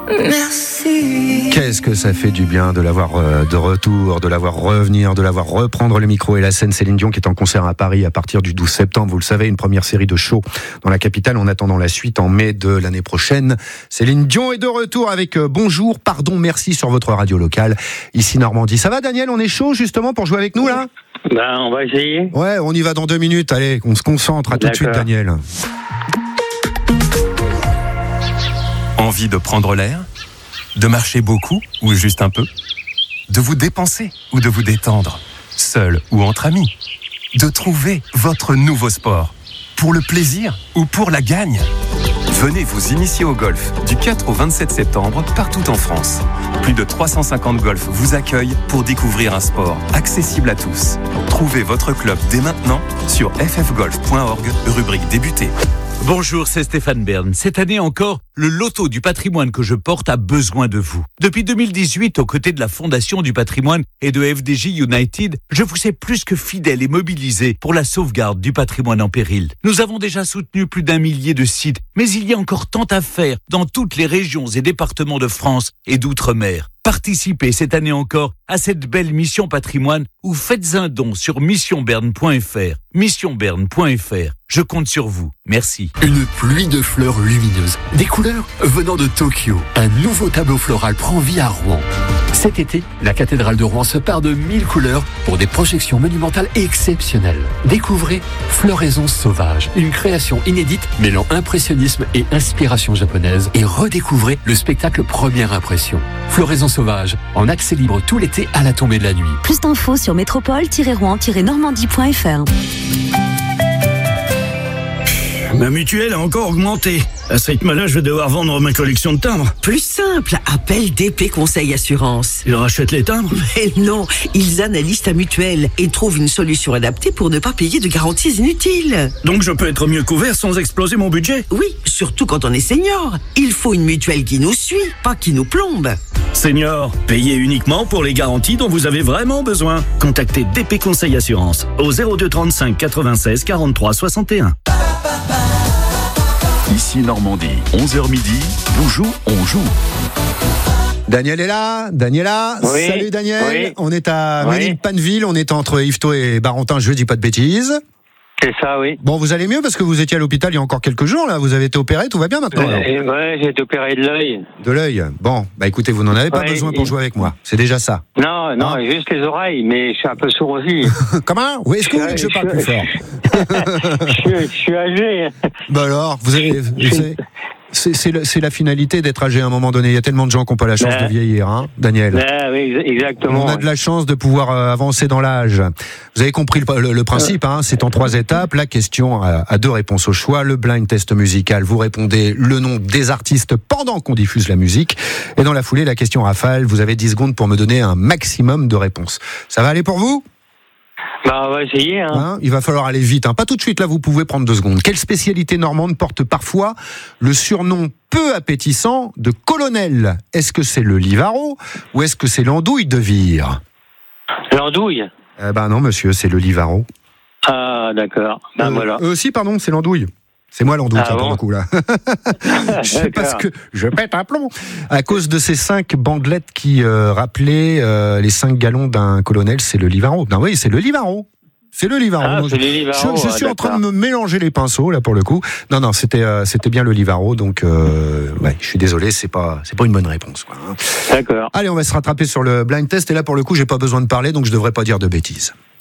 Merci. Qu'est-ce que ça fait du bien de l'avoir de retour, de l'avoir revenir, de l'avoir reprendre le micro et la scène. Céline Dion qui est en concert à Paris à partir du 12 septembre. Vous le savez, une première série de shows dans la capitale en attendant la suite en mai de l'année prochaine. Céline Dion est de retour avec Bonjour, pardon, merci sur votre radio locale, ici Normandie. Ça va Daniel, on est chaud justement pour jouer avec nous là ? Ben, on va essayer. Ouais, on y va dans 2 minutes. Allez, on se concentre. À tout de suite Daniel. Envie de prendre l'air ? De marcher beaucoup ou juste un peu ? De vous dépenser ou de vous détendre ? Seul ou entre amis ? De trouver votre nouveau sport ? Pour le plaisir ou pour la gagne ? Venez vous initier au golf du 4 au 27 septembre partout en France. Plus de 350 golfs vous accueillent pour découvrir un sport accessible à tous. Trouvez votre club dès maintenant sur ffgolf.org, rubrique débuter. Bonjour, c'est Stéphane Bern. Cette année encore, le loto du patrimoine que je porte a besoin de vous. Depuis 2018, aux côtés de la Fondation du patrimoine et de FDJ United, je vous ai plus que fidèle et mobilisé pour la sauvegarde du patrimoine en péril. Nous avons déjà soutenu plus d'1 millier de sites, mais il y a encore tant à faire dans toutes les régions et départements de France et d'outre-mer. Participez cette année encore à cette belle mission patrimoine ou faites un don sur missionberne.fr. Missionberne.fr. Je compte sur vous. Merci. Une pluie de fleurs lumineuses, des couleurs venant de Tokyo. Un nouveau tableau floral prend vie à Rouen. Cet été, la cathédrale de Rouen se part de 1000 couleurs pour des projections monumentales exceptionnelles. Découvrez Floraison sauvage, une création inédite mêlant impressionnisme et inspiration japonaise, et redécouvrez le spectacle Première Impression. Floraison sauvage, en accès libre tout l'été à la tombée de la nuit. Plus d'infos sur métropole-rouen-normandie.fr. Ma mutuelle a encore augmenté. À ce rythme-là, je vais devoir vendre ma collection de timbres. Plus simple, appelle DP Conseil Assurance. Ils rachètent les timbres ? Mais non, ils analysent ta mutuelle et trouvent une solution adaptée pour ne pas payer de garanties inutiles. Donc je peux être mieux couvert sans exploser mon budget ? Oui, surtout quand on est senior. Il faut une mutuelle qui nous suit, pas qui nous plombe. Senior, payez uniquement pour les garanties dont vous avez vraiment besoin. Contactez DP Conseil Assurance au 02 35 96 43 61. Ici Normandie, 11h midi, Bonjour, on joue. Daniel est là, Oui. Salut Daniel, Oui. On est à Oui. Ménilpanville, on est entre Yvetot et Barentin, je dis pas de bêtises. C'est ça, oui. Bon, vous allez mieux parce que vous étiez à l'hôpital il y a encore quelques jours, là, vous avez été opéré, tout va bien maintenant alors Ouais, j'ai été opéré de l'œil. De l'œil. Bon, bah écoutez, vous n'en avez pas besoin pour jouer avec moi, c'est déjà ça. Non, juste les oreilles, mais je suis un peu sourd aussi. Comment ? Oui, est-ce que vous voulez que je parle plus fort ? Je suis âgé. Bah alors, vous savez, c'est la finalité d'être âgé à un moment donné. Il y a tellement de gens qui n'ont pas la chance de vieillir, hein, Daniel. Oui, exactement. On a de la chance de pouvoir avancer dans l'âge. Vous avez compris le principe, hein, c'est en 3 étapes. La question a 2 réponses au choix. Le blind test musical, vous répondez le nom des artistes pendant qu'on diffuse la musique. Et dans la foulée, la question rafale, vous avez 10 secondes pour me donner un maximum de réponses. Ça va aller pour vous ? Bah, on va essayer, hein. Il va falloir aller vite, hein. Pas tout de suite, là, vous pouvez prendre 2 secondes. Quelle spécialité normande porte parfois le surnom peu appétissant de colonel ? Est-ce que c'est le livaro ou est-ce que c'est l'andouille de Vire ? L'andouille. Non, monsieur, c'est le livaro. Ah, d'accord. Voilà. Si, pardon, c'est l'andouille. C'est moi l'andouille, pour le coup, là. C'est parce que je pète un plomb. À cause de ces 5 bandelettes qui rappelaient les 5 gallons d'un colonel, c'est le livaro. Non, oui, c'est le livaro. C'est le livaro. Ah, c'est le livaro. Je suis en train de me mélanger les pinceaux, là, pour le coup. Non, c'était bien le livaro, donc, je suis désolé, c'est pas une bonne réponse, quoi, hein. D'accord. Allez, on va se rattraper sur le blind test, et là, pour le coup, j'ai pas besoin de parler, donc je devrais pas dire de bêtises.